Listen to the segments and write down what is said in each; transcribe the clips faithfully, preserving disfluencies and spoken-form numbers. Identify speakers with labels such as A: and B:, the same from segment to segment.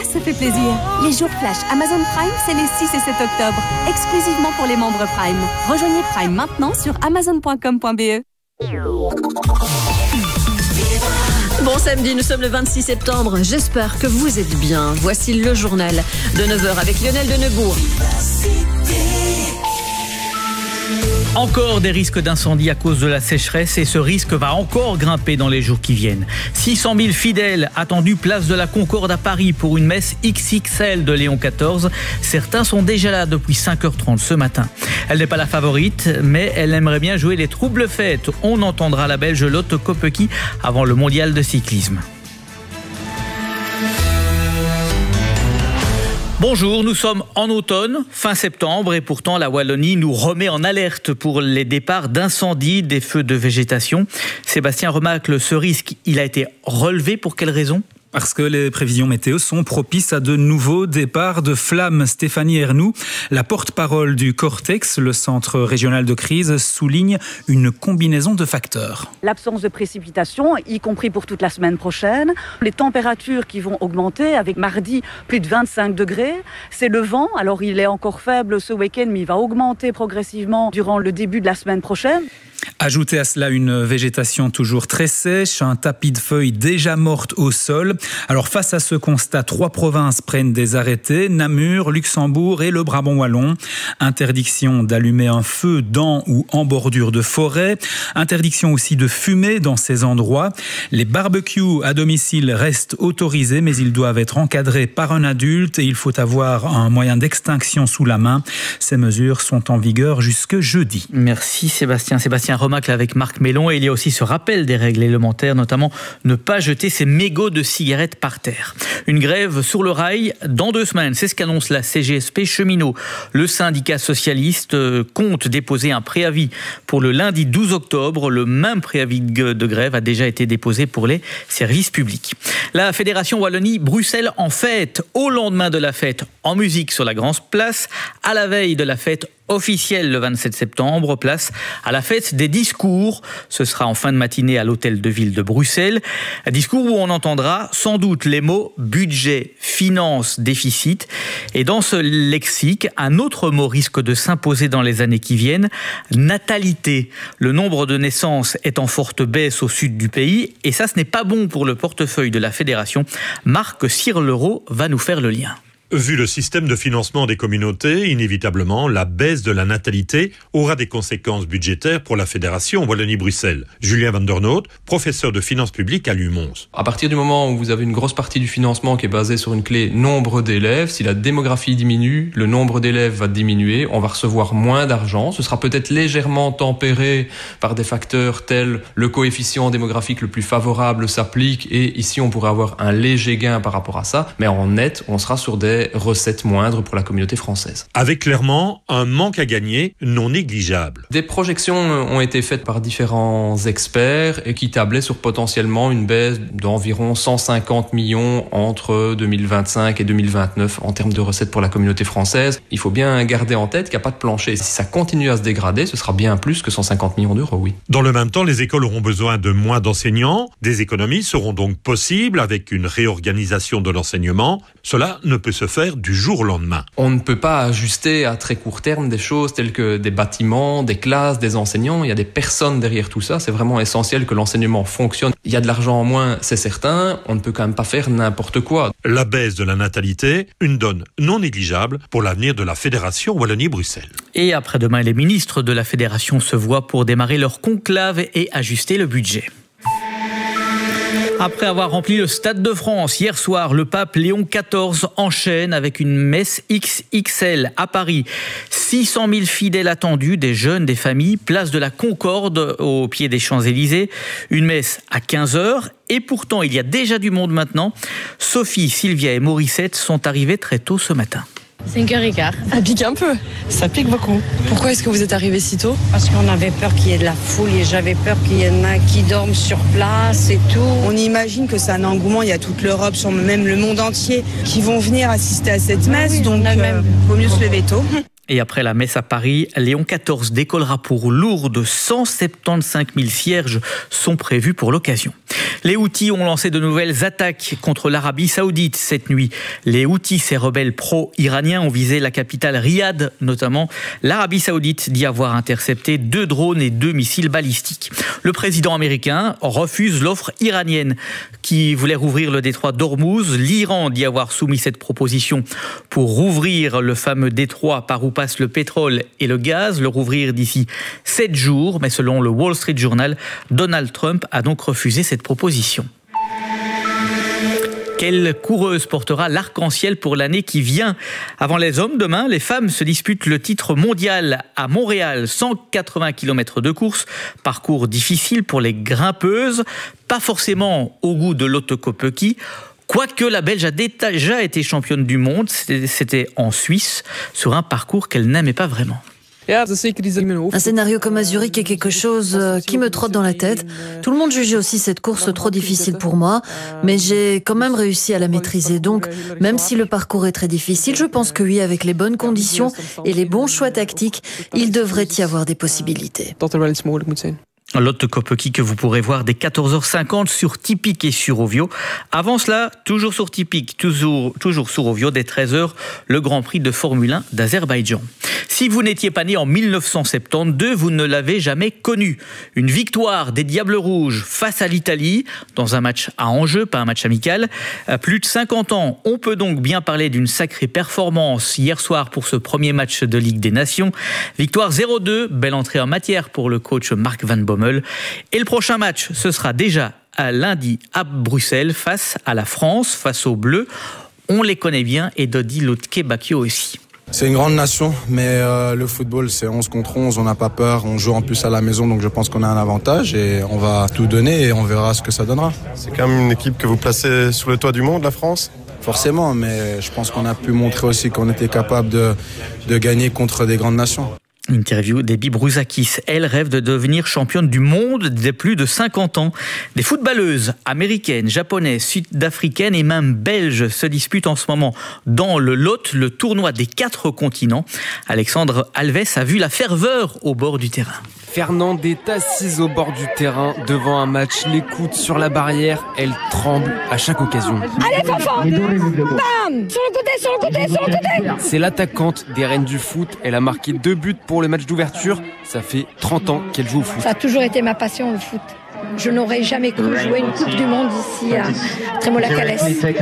A: ça fait plaisir. Les jours flash Amazon Prime, c'est les six et sept octobre, exclusivement pour les membres Prime. Rejoignez Prime maintenant sur amazon point com point b e.
B: Bon samedi, nous sommes le vingt-six septembre. J'espère que vous êtes bien. Voici le journal de neuf heures avec Lionel Denebourg.
C: Encore des risques d'incendie à cause de la sécheresse et ce risque va encore grimper dans les jours qui viennent. six cent mille fidèles attendus place de la Concorde à Paris pour une messe X X L de Léon quatorze. Certains sont déjà là depuis cinq heures trente ce matin. Elle n'est pas la favorite, mais elle aimerait bien jouer les troubles fêtes. On entendra la Belge Lotte Kopecky avant le mondial de cyclisme. Bonjour, nous sommes en automne, fin septembre, et pourtant la Wallonie nous remet en alerte pour les départs d'incendies, des feux de végétation. Sébastien Remacle, ce risque, il a été relevé pour quelle raison ?
D: Parce que les prévisions météo sont propices à de nouveaux départs de flammes. Stéphanie Ernoux, la porte-parole du Cortex, le centre régional de crise, souligne une combinaison de facteurs.
E: L'absence de précipitations, y compris pour toute la semaine prochaine. Les températures qui vont augmenter avec mardi plus de vingt-cinq degrés. C'est le vent, alors il est encore faible ce week-end, mais il va augmenter progressivement durant le début de la semaine prochaine.
D: Ajoutez à cela une végétation toujours très sèche, un tapis de feuilles déjà mortes au sol. Alors face à ce constat, trois provinces prennent des arrêtés, Namur, Luxembourg et le Brabant wallon. Interdiction d'allumer un feu dans ou en bordure de forêt. Interdiction aussi de fumer dans ces endroits. Les barbecues à domicile restent autorisés, mais ils doivent être encadrés par un adulte et il faut avoir un moyen d'extinction sous la main. Ces mesures sont en vigueur jusque jeudi.
C: Merci Sébastien. Sébastien Remacle avec Marc Mélon, et il y a aussi ce rappel des règles élémentaires, notamment ne pas jeter ses mégots de cigarettes par terre. Une grève sur le rail dans deux semaines, c'est ce qu'annonce la C G S P cheminots. Le syndicat socialiste compte déposer un préavis pour le lundi douze octobre. Le même préavis de grève a déjà été déposé pour les services publics. La Fédération Wallonie-Bruxelles en fête, au lendemain de la fête, en musique sur la Grande Place, à la veille de la fête officielle le vingt-sept septembre, place à la fête des discours. Ce sera en fin de matinée à l'hôtel de ville de Bruxelles. Un discours où on entendra sans doute les mots budget, finance, déficit. Et dans ce lexique, un autre mot risque de s'imposer dans les années qui viennent, natalité. Le nombre de naissances est en forte baisse au sud du pays et ça, ce n'est pas bon pour le portefeuille de la fédération. Marc Sirlereau va nous faire le lien.
F: Vu le système de financement des communautés, inévitablement, la baisse de la natalité aura des conséquences budgétaires pour la Fédération Wallonie-Bruxelles. Julien Van der Noot, professeur de finances publiques à l'U M O N S.
G: À partir du moment où vous avez une grosse partie du financement qui est basée sur une clé nombre d'élèves, si la démographie diminue, le nombre d'élèves va diminuer, on va recevoir moins d'argent. Ce sera peut-être légèrement tempéré par des facteurs tels le coefficient démographique le plus favorable s'applique et ici on pourrait avoir un léger gain par rapport à ça, mais en net, on sera sur des recettes moindres pour la communauté française.
F: Avec clairement un manque à gagner non négligeable.
G: Des projections ont été faites par différents experts et qui tablaient sur potentiellement une baisse d'environ cent cinquante millions entre deux mille vingt-cinq et deux mille vingt-neuf en termes de recettes pour la communauté française. Il faut bien garder en tête qu'il n'y a pas de plancher. Si ça continue à se dégrader, ce sera bien plus que cent cinquante millions d'euros, oui.
F: Dans le même temps, les écoles auront besoin de moins d'enseignants. Des économies seront donc possibles avec une réorganisation de l'enseignement. Cela ne peut se faire du jour au lendemain.
G: On ne peut pas ajuster à très court terme des choses telles que des bâtiments, des classes, des enseignants. Il y a des personnes derrière tout ça. C'est vraiment essentiel que l'enseignement fonctionne. Il y a de l'argent en moins, c'est certain. On ne peut quand même pas faire n'importe quoi.
F: La baisse de la natalité, une donne non négligeable pour l'avenir de la Fédération Wallonie-Bruxelles.
C: Et après-demain, les ministres de la Fédération se voient pour démarrer leur conclave et ajuster le budget. Après avoir rempli le Stade de France hier soir, le pape Léon quatorze enchaîne avec une messe X X L à Paris. six cent mille fidèles attendus, des jeunes, des familles, place de la Concorde au pied des Champs-Élysées. Une messe à quinze heures et pourtant il y a déjà du monde maintenant. Sophie, Sylvia et Morissette sont arrivés très tôt ce matin.
H: cinq heures quinze.
I: Ça pique un peu, ça pique beaucoup. Pourquoi est-ce que vous êtes arrivé si tôt?
H: Parce qu'on avait peur qu'il y ait de la foule et j'avais peur qu'il y en a qui dorment sur place et tout.
I: On imagine que c'est un engouement, il y a toute l'Europe, sur même le monde entier qui vont venir assister à cette messe,
H: oui,
I: donc il euh, vaut mieux se lever tôt.
C: Et après la messe à Paris, Léon quatorze décollera pour Lourdes. cent soixante-quinze mille cierges sont prévus pour l'occasion. Les Houthis ont lancé de nouvelles attaques contre l'Arabie Saoudite cette nuit. Les Houthis, ces rebelles pro-iraniens, ont visé la capitale Riyad notamment. L'Arabie Saoudite dit avoir intercepté deux drones et deux missiles balistiques. Le président américain refuse l'offre iranienne qui voulait rouvrir le détroit d'Ormuz. L'Iran dit avoir soumis cette proposition pour rouvrir le fameux détroit par où passe le pétrole et le gaz, le rouvrir d'ici sept jours. Mais selon le Wall Street Journal, Donald Trump a donc refusé cette proposition. Quelle coureuse portera l'arc-en-ciel pour l'année qui vient? Avant les hommes, demain, les femmes se disputent le titre mondial à Montréal. cent quatre-vingts kilomètres de course, parcours difficile pour les grimpeuses, pas forcément au goût de Lotte Kopecky. Quoique la Belge a déjà été championne du monde, c'était en Suisse, sur un parcours qu'elle n'aimait pas vraiment.
J: Un scénario comme à Zurich est quelque chose qui me trotte dans la tête. Tout le monde jugeait aussi cette course trop difficile pour moi, mais j'ai quand même réussi à la maîtriser. Donc, même si le parcours est très difficile, je pense que oui, avec les bonnes conditions et les bons choix tactiques, il devrait y avoir des possibilités.
C: Lotte Kopecky que vous pourrez voir dès quatorze heures cinquante sur Tipeee et sur Ovio. Avant cela, toujours sur Tipeee, toujours, toujours sur Ovio, dès treize heures, le Grand Prix de Formule un d'Azerbaïdjan. Si vous n'étiez pas né en mille neuf cent soixante-douze, vous ne l'avez jamais connu. Une victoire des Diables Rouges face à l'Italie, dans un match à enjeu, pas un match amical. À plus de cinquante ans, on peut donc bien parler d'une sacrée performance hier soir pour ce premier match de Ligue des Nations. Victoire zéro deux, belle entrée en matière pour le coach Mark Van Bommel. Et le prochain match, ce sera déjà à lundi à Bruxelles face à la France, face aux Bleus. On les connaît bien et Dodi Lotke-Bakio aussi.
K: C'est une grande nation, mais euh, le football c'est onze contre onze, on n'a pas peur, on joue en plus à la maison, donc je pense qu'on a un avantage et on va tout donner et on verra ce que ça donnera.
L: C'est quand même une équipe que vous placez sous le toit du monde, la France ?
K: Forcément, mais je pense qu'on a pu montrer aussi qu'on était capable de, de gagner contre des grandes nations.
C: Interview d'Ebi Brouzakis. Elle rêve de devenir championne du monde dès plus de cinquante ans. Des footballeuses américaines, japonaises, sud-africaines et même belges se disputent en ce moment dans le Lot, le tournoi des quatre continents. Alexandre Alves a vu la ferveur au bord du terrain.
M: Fernande est assise au bord du terrain devant un match, les coudes sur la barrière, elle tremble à chaque occasion.
N: Allez Fanfan, bam, sur le côté, sur le côté, sur le côté.
M: C'est l'attaquante des Reines du foot, elle a marqué deux buts pour le match d'ouverture, ça fait trente ans qu'elle joue au foot.
N: Ça a toujours été ma passion, le foot. Je n'aurais jamais cru jouer une Coupe du Monde ici à Trémola-Calès.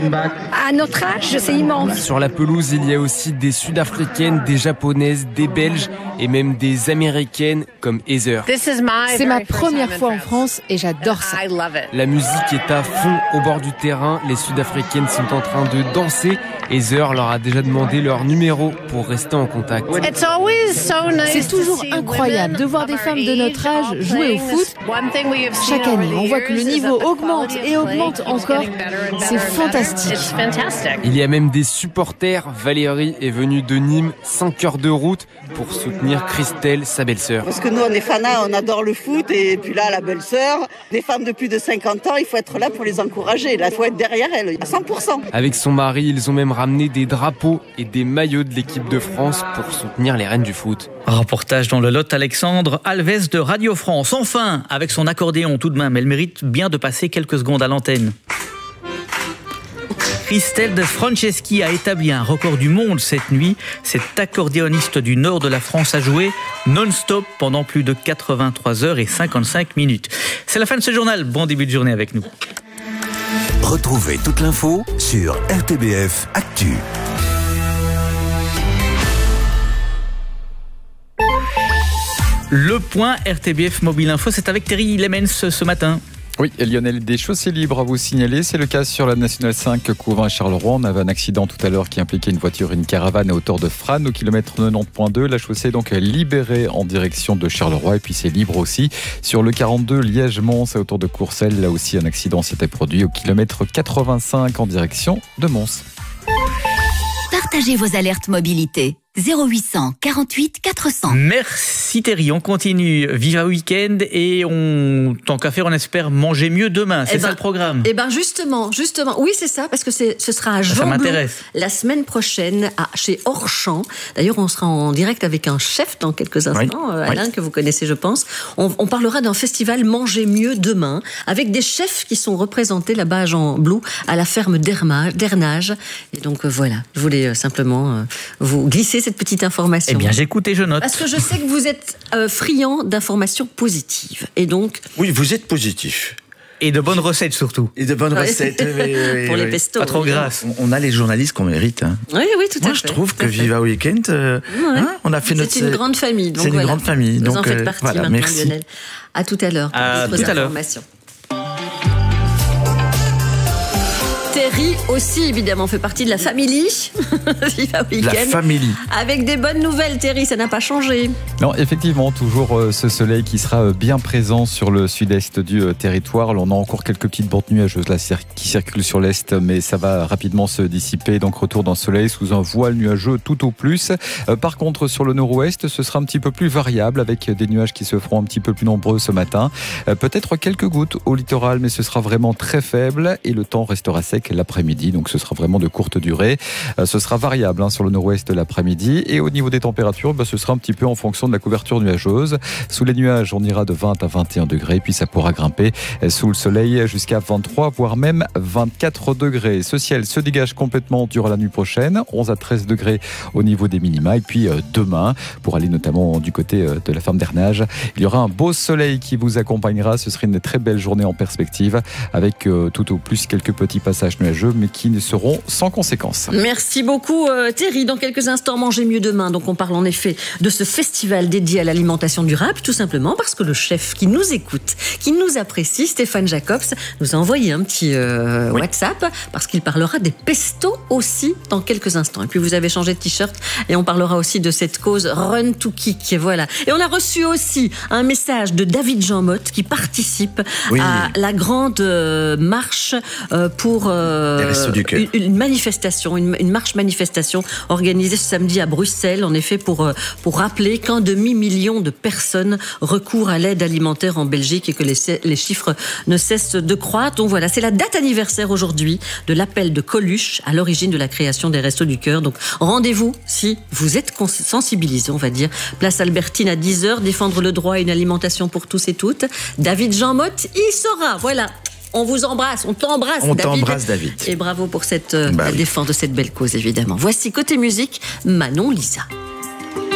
N: À notre âge, c'est immense.
M: Sur la pelouse, il y a aussi des Sud-Africaines, des Japonaises, des Belges et même des Américaines comme Heather.
O: C'est ma première fois en France et j'adore ça.
M: La musique est à fond au bord du terrain. Les Sud-Africaines sont en train de danser. Heather leur a déjà demandé leur numéro pour rester en contact.
O: C'est toujours incroyable de voir des femmes de notre âge jouer au foot. Chaque année, on voit que le niveau augmente et augmente encore. C'est fantastique.
M: Il y a même des supporters. Valérie est venue de Nîmes, cinq heures de route pour soutenir Christelle, sa belle-sœur.
P: Parce que nous, on est fanats, on adore le foot. Et puis là, la belle-sœur, des femmes de plus de cinquante ans, il faut être là pour les encourager. Là, il faut être derrière elles, à cent pour cent.
M: Avec son mari, ils ont même ramené des drapeaux et des maillots de l'équipe de France pour soutenir les reines du foot.
C: Reportage dans le Lot, Alexandre Alves de Radio France. Enfin, avec son accordéon tout de même, elle mérite bien de passer quelques secondes à l'antenne. Christelle de Franceschi a établi un record du monde cette nuit. Cette accordéoniste du nord de la France a joué non-stop pendant plus de quatre-vingt-trois heures et cinquante-cinq minutes. C'est la fin de ce journal. Bon début de journée avec nous.
Q: Retrouvez toute l'info sur R T B F Actu.
C: Le point R T B F Mobile Info, c'est avec Thierry Lemens ce matin.
R: Oui, et Lionel, des chaussées libres à vous signaler. C'est le cas sur la Nationale cinq, Couvin-Charleroi. On avait un accident tout à l'heure qui impliquait une voiture et une caravane à hauteur de Frasnes au kilomètre quatre-vingt-dix virgule deux. La chaussée est donc libérée en direction de Charleroi. Et puis c'est libre aussi sur le quarante-deux Liège-Mons à hauteur de Courcelles. Là aussi, un accident s'était produit au kilomètre quatre-vingt-cinq en direction de Mons.
A: Partagez vos alertes mobilité. zéro huit cent quarante-huit quatre cents.
C: Merci Thierry, on continue. Viva Week-end et on, tant qu'à faire, on espère manger mieux demain. C'est eh ben, ça le programme.
B: Eh bien justement, justement, oui c'est ça, parce que c'est, ce sera à Jean-Blou la semaine prochaine à, chez Orchamps. D'ailleurs, on sera en direct avec un chef dans quelques instants, oui. Alain, oui. que vous connaissez je pense. On, on parlera d'un festival Manger mieux demain, avec des chefs qui sont représentés là-bas à Jean-Blou, à la ferme d'Ernage. Et donc euh, voilà, je voulais euh, simplement euh, vous glisser cette petite information.
C: Eh bien, j'écoute et je note.
B: Parce que je sais que vous êtes euh, friand d'informations positives. Et donc...
S: Oui, vous êtes positif.
C: Et de bonnes recettes surtout.
S: Et de bonnes ouais. recettes. Oui, oui,
B: pour
S: oui.
B: les pestos.
C: Pas trop grasses.
S: On, on a les journalistes qu'on mérite. Hein.
B: Oui, oui, tout
S: Moi,
B: à fait.
S: Moi, je trouve que
B: fait.
S: Viva Week-end, euh, ouais. hein, on a fait
B: c'est
S: notre...
B: C'est une grande famille. Donc
S: c'est
B: voilà.
S: une grande famille.
B: Vous
S: donc,
B: en faites
S: euh,
B: partie
S: voilà,
B: maintenant,
S: merci.
B: Lionel. À tout à l'heure.
C: À tout à l'heure.
B: Thierry aussi, évidemment, fait partie de la famille. Viva Week-end.
S: La famille.
B: Avec des bonnes nouvelles, Thierry, ça n'a pas changé.
R: Non, effectivement, toujours euh, ce soleil qui sera euh, bien présent sur le sud-est du euh, territoire. Là, on a encore quelques petites bandes nuageuses là, cir- qui circulent sur l'est, mais ça va rapidement se dissiper. Donc, retour d'un soleil sous un voile nuageux tout au plus. Euh, par contre, sur le nord-ouest, ce sera un petit peu plus variable avec des nuages qui se feront un petit peu plus nombreux ce matin. Euh, peut-être quelques gouttes au littoral, mais ce sera vraiment très faible et le temps restera sec l'après-midi, donc ce sera vraiment de courte durée. Euh, ce sera variable hein, sur le nord-ouest l'après-midi et au niveau des températures, bah, ce sera un petit peu en fonction de la couverture nuageuse. Sous les nuages, on ira de vingt à vingt et un degrés, puis ça pourra grimper sous le soleil jusqu'à vingt-trois, voire même vingt-quatre degrés. Ce ciel se dégage complètement durant la nuit prochaine, onze à treize degrés au niveau des minima, et puis euh, demain, pour aller notamment du côté euh, de la ferme d'Ernage, il y aura un beau soleil qui vous accompagnera. Ce sera une très belle journée en perspective, avec euh, tout au plus quelques petits passages nuageux, mais qui ne seront sans conséquences.
B: Merci beaucoup euh, Thierry. Dans quelques instants, Manger mieux demain. Donc on parle en effet de ce festival dédié à l'alimentation durable, tout simplement parce que le chef qui nous écoute, qui nous apprécie, Stéphane Jacobs, nous a envoyé un petit euh, oui. WhatsApp, parce qu'il parlera des pestos aussi dans quelques instants. Et puis vous avez changé de t-shirt et on parlera aussi de cette cause Run to Kick. Voilà. Et on a reçu aussi un message de David Jean Motte qui participe oui. à la grande euh, marche euh, pour euh, une, une manifestation, une, une marche manifestation organisée ce samedi à Bruxelles, en effet pour, euh, pour rappeler qu'un demi-million de personnes recourent à l'aide alimentaire en Belgique et que les, les chiffres ne cessent de croître. Donc voilà, c'est la date anniversaire aujourd'hui de l'appel de Coluche à l'origine de la création des Restos du Cœur. Donc rendez-vous si vous êtes sensibilisé, on va dire. Place Albertine à dix heures, défendre le droit à une alimentation pour tous et toutes. David Jean Motte y sera, voilà. On vous embrasse, on t'embrasse,
S: on
B: David.
S: On t'embrasse, David.
B: Et bravo pour cette euh, bah oui. défense de cette belle cause, évidemment. Voici côté musique, Manon Lisa.